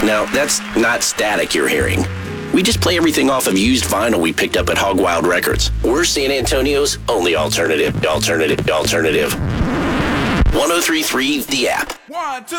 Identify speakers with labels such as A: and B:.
A: Now, that's not static you're hearing. We just play everything off of used vinyl we picked up at Hog Wild Records. We're San Antonio's only alternative. 103.3 The App.
B: 1, 2.